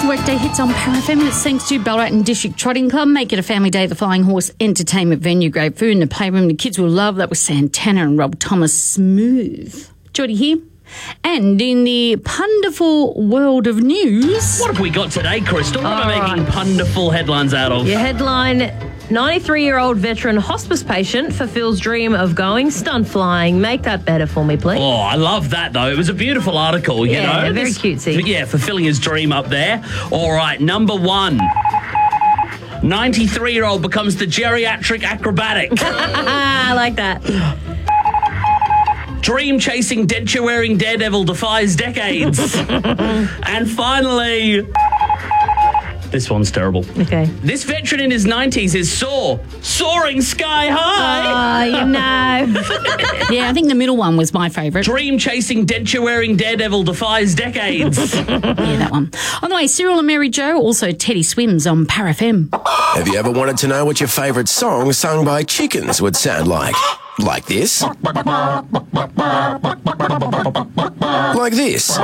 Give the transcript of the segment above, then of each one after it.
Workday hits on Power FM. It's thanks to Ballarat and District Trotting Club. Make it a family day at the Flying Horse Entertainment Venue. Great food in the playroom the kids will love. That was Santana and Rob Thomas. Smooth. Geordie here. And in the punderful world of news... What have we got today, Crystal? What am I making punderful headlines out of? Your headline, 93-year-old veteran hospice patient fulfills dream of going stunt flying. Make that better for me, please. Oh, I love that, though. It was a beautiful article, you know. Very cutesy. Yeah, fulfilling his dream up there. All right, number one. 93-year-old becomes the geriatric acrobatic. I like that. Dream-chasing, denture-wearing daredevil defies decades. And finally... This one's terrible. Okay. This veteran in his 90s is soaring sky high. Oh, you know. Yeah, I think the middle one was my favourite. Dream-chasing, denture-wearing daredevil defies decades. Yeah, that one. On the way, Cyril and Mary Jo, also Teddy Swims on Power FM. Have you ever wanted to know what your favourite song sung by chickens would sound like? Like this? Like this?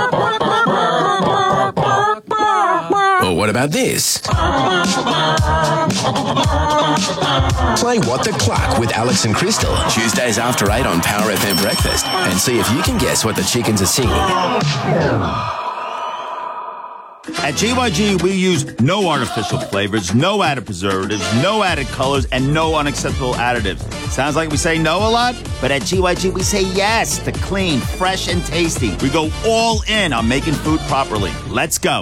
Or what about this? Play What the Cluck with Alex and Crystal, Tuesdays after 8 on Power FM Breakfast, and see if you can guess what the chickens are singing. At GYG, we use no artificial flavors, no added preservatives, no added colors, and no unacceptable additives. Sounds like we say no a lot, but at GYG, we say yes to clean, fresh, and tasty. We go all in on making food properly. Let's go.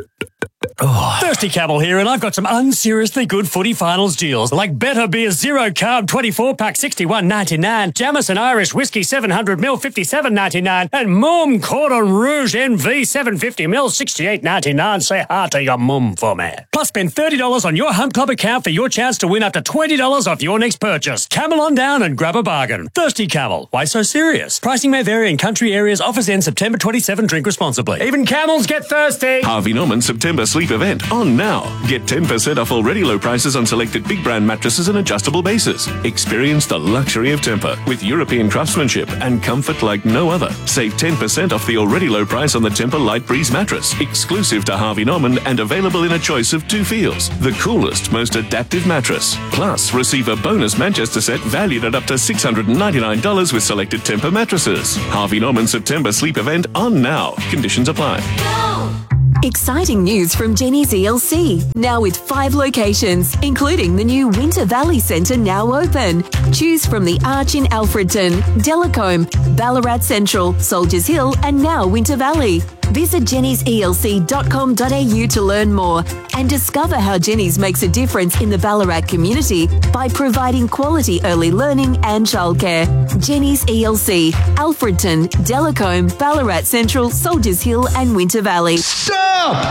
Thirsty Camel here, and I've got some unseriously good footy finals deals, like Better Beer Zero Carb 24-pack $61.99, Jamison Irish Whiskey 700ml $57.99, and Mum Cordon Rouge NV 750ml $68.99. Say hi to your mum for me. Plus, spend $30 on your Hunt Club account for your chance to win up to $20 off your next purchase. Camel on down and grab a bargain. Thirsty Camel. Why so serious? Pricing may vary in country areas. Offers end September 27. Drink responsibly. Even camels get thirsty. Harvey Norman September Sleep Event on now. Get 10% off already low prices on selected big brand mattresses and adjustable bases. Experience the luxury of Tempur with European craftsmanship and comfort like no other. Save 10% off the already low price on the Tempur Light Breeze mattress, exclusive to Harvey Norman and available in a choice of 2 feels. The coolest, most adaptive mattress. Plus, receive a bonus Manchester set valued at up to $699 with selected Tempur mattresses. Harvey Norman September Sleep Event on now. Conditions apply. Exciting news from Jenny's ELC, now with 5 locations, including the new Winter Valley Centre now open. Choose from the Arch in Alfredton, Delacombe, Ballarat Central, Soldiers Hill and now Winter Valley. Visit jennyselc.com.au to learn more and discover how Jenny's makes a difference in the Ballarat community by providing quality early learning and childcare. Jenny's ELC, Alfredton, Delacombe, Ballarat Central, Soldiers Hill and Winter Valley. Stop!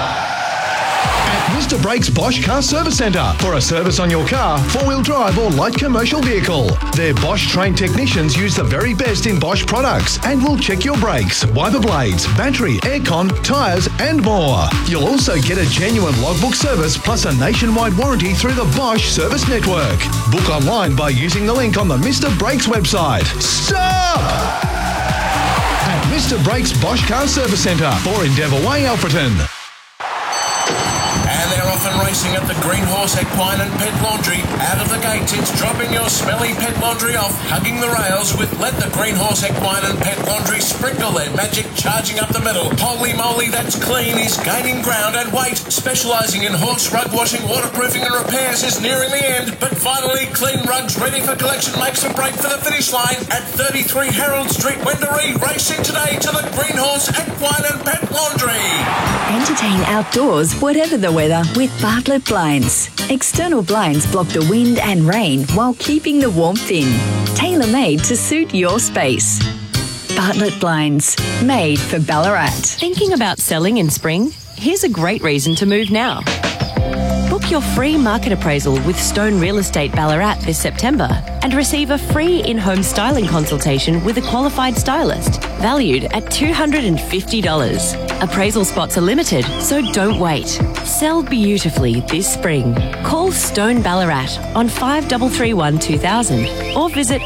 At Mr. Brakes Bosch Car Service Centre for a service on your car, 4-wheel drive or light commercial vehicle. Their Bosch trained technicians use the very best in Bosch products and will check your brakes, wiper blades, battery, aircon, tyres and more. You'll also get a genuine logbook service plus a nationwide warranty through the Bosch Service Network. Book online by using the link on the Mr. Brakes website. Stop! At Mr. Brakes Bosch Car Service Centre, 4 Endeavour Way, Alfreton. And they're off and racing at the Green Horse Equine and Pet Laundry. Out of the gates, it's dropping your smelly pet laundry off, hugging the rails with Let the Green Horse Equine and Pet Laundry sprinkle their magic, charging up the middle. Holy moly, that's clean is gaining ground, and weight, specialising in horse rug washing, waterproofing and repairs, is nearing the end. But finally, Clean Rugs ready for collection makes a break for the finish line at 33 Harold Street, Wendouree. Racing today to the Green Horse Equine and Pet Laundry. Entertain outdoors, whatever the weather, with Bartlett Blinds. External blinds block the wind and rain while keeping the warmth in. Tailor-made to suit your space. Bartlett Blinds, made for Ballarat. Thinking about selling in spring? Here's a great reason to move now. Book your free market appraisal with Stone Real Estate Ballarat this September and receive a free in-home styling consultation with a qualified stylist, valued at $250. Appraisal spots are limited, so don't wait. Sell beautifully this spring. Call Stone Ballarat on 5331 2000 or visit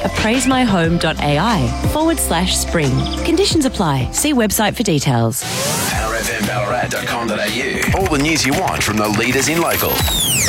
appraisemyhome.ai/spring. Conditions apply. See website for details. Power FM Ballarat power.com.au. All the news you want from the leaders in local.